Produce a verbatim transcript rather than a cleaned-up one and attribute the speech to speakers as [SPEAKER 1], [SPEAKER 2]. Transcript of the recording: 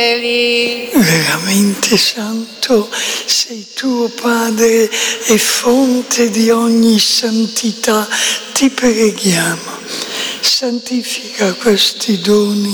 [SPEAKER 1] Veramente santo sei tu, Padre, e fonte di ogni santità. Ti preghiamo, santifica questi doni